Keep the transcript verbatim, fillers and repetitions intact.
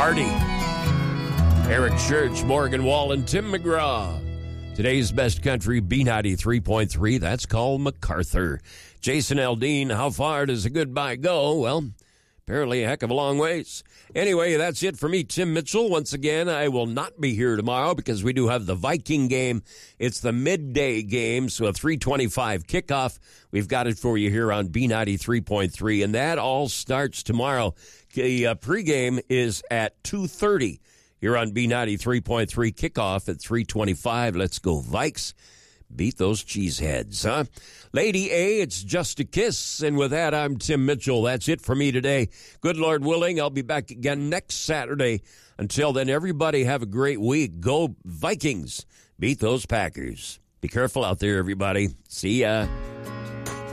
Hardy, Eric Church, Morgan Wallen, Tim McGraw. Today's best country, B ninety-three point three. That's called MacArthur. Jason Aldean, how far does a goodbye go? Well, apparently a heck of a long ways. Anyway, that's it for me, Tim Mitchell. Once again, I will not be here tomorrow because we do have the Viking game. It's the midday game, so a three twenty-five kickoff. We've got it for you here on B ninety-three point three, and that all starts tomorrow. The uh, pregame is at two thirty here on B ninety-three point three. Kickoff at three twenty-five. Let's go, Vikes. Beat those cheeseheads, huh? Lady A, it's just a kiss. And with that, I'm Tim Mitchell. That's it for me today. Good Lord willing, I'll be back again next Saturday. Until then, everybody have a great week. Go Vikings. Beat those Packers. Be careful out there, everybody. See ya.